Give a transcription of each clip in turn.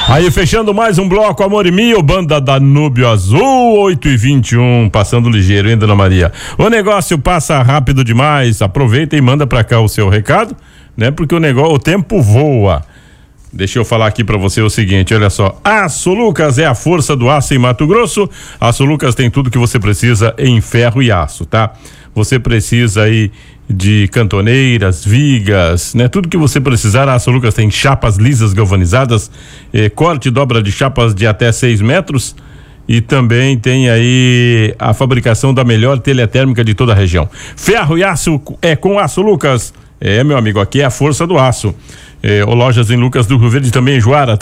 Aí, fechando mais um bloco, Amor e Mio, banda Danúbio Azul, 8h21, passando ligeiro, hein, Dona Maria? O negócio passa rápido demais, aproveita e manda pra cá o seu recado, né? Porque o tempo voa. Deixa eu falar aqui pra você o seguinte, olha só, a Solucas é a força do aço em Mato Grosso. A Solucas tem tudo que você precisa em ferro e aço, tá? Você precisa aí de cantoneiras, vigas, né? Tudo que você precisar, a Solucas tem chapas lisas galvanizadas, corte e dobra de chapas de até 6 metros e também tem aí a fabricação da melhor telha térmica de toda a região. Ferro e aço é com a Solucas. Meu amigo, aqui é a força do aço. Lojas em Lucas do Rio Verde, também em Juara,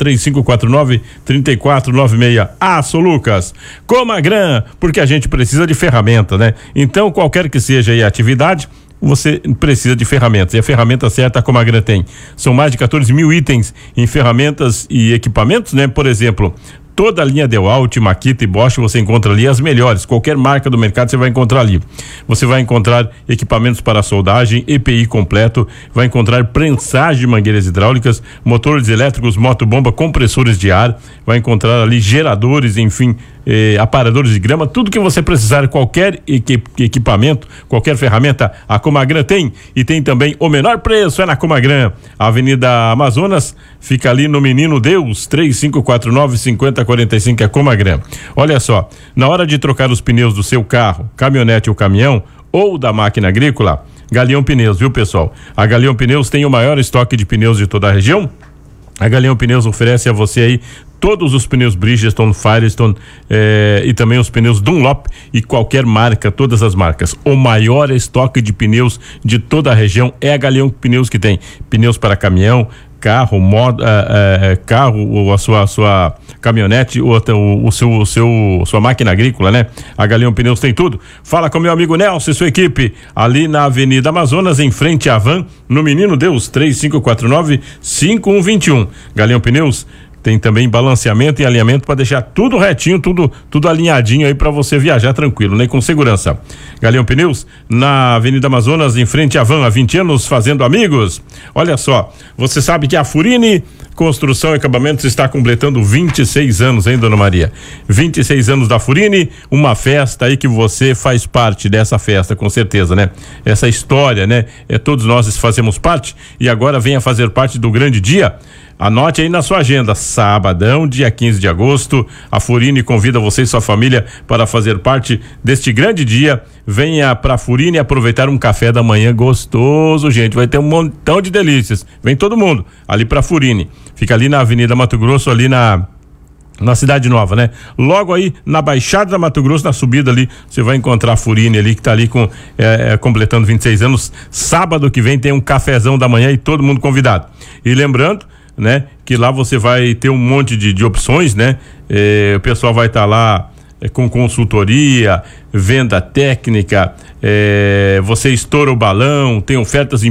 3549-3496. Aço Lucas. Comagran, porque a gente precisa de ferramenta, né? Então, qualquer que seja aí a atividade, você precisa de ferramentas, e a ferramenta certa a Comagran tem. São mais de 14 mil itens em ferramentas e equipamentos, né? Por exemplo, toda a linha DeWalt, Makita e Bosch você encontra ali as melhores, qualquer marca do mercado você vai encontrar ali. Você vai encontrar equipamentos para soldagem, EPI completo, vai encontrar prensagem de mangueiras hidráulicas, motores elétricos, motobomba, compressores de ar, vai encontrar ali geradores, enfim, aparadores de grama, tudo que você precisar, qualquer equipamento, qualquer ferramenta, a Comagran tem. E tem também o menor preço, é na Comagran. A Avenida Amazonas fica ali no Menino Deus, 3549-5045, é Comagran. Olha só, na hora de trocar os pneus do seu carro, caminhonete ou caminhão, ou da máquina agrícola, Galeão Pneus, viu, pessoal? A Galeão Pneus tem o maior estoque de pneus de toda a região. A Galeão Pneus oferece a você aí todos os pneus Bridgestone, Firestone e também os pneus Dunlop e qualquer marca, todas as marcas. O maior estoque de pneus de toda a região é a Galeão Pneus, que tem pneus para caminhão, carro, carro, ou a sua caminhonete, ou até sua máquina agrícola, né? A Galeão Pneus tem tudo. Fala com meu amigo Nelson e sua equipe, ali na Avenida Amazonas, em frente à Van, no Menino Deus, 3549-5121. Galeão Pneus tem também balanceamento e alinhamento para deixar tudo retinho, tudo alinhadinho aí para você viajar tranquilo, né? Com segurança. Galeão Pneus, na Avenida Amazonas, em frente à Van, há 20 anos, fazendo amigos. Olha só, você sabe que a Furini Construção e Acabamentos está completando 26 anos, hein, Dona Maria? 26 anos da Furini, uma festa aí que você faz parte dessa festa, com certeza, né? Essa história, né? Todos nós fazemos parte e agora venha fazer parte do grande dia. Anote aí na sua agenda, sabadão, dia 15 de agosto, a Furini convida você e sua família para fazer parte deste grande dia. Venha pra Furini aproveitar um café da manhã gostoso, gente, vai ter um montão de delícias. Vem todo mundo ali pra Furini. Fica ali na Avenida Mato Grosso, ali na Cidade Nova, né? Logo aí na Baixada da Mato Grosso, na subida ali, você vai encontrar a Furini ali, que tá ali completando 26 anos. Sábado que vem tem um cafezão da manhã e todo mundo convidado. E lembrando, né, que lá você vai ter um monte de opções, né? O pessoal vai estar lá com consultoria, venda técnica, você estoura o balão, tem ofertas